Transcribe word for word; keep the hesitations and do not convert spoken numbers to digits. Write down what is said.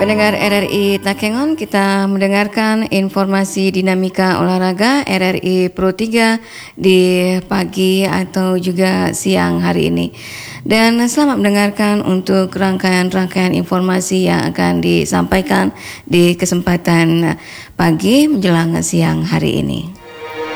Pendengar R R I Takengon, kita mendengarkan informasi dinamika olahraga R R I Pro tiga di pagi atau juga siang hari ini. Dan selamat mendengarkan untuk rangkaian-rangkaian informasi yang akan disampaikan di kesempatan pagi menjelang siang hari ini.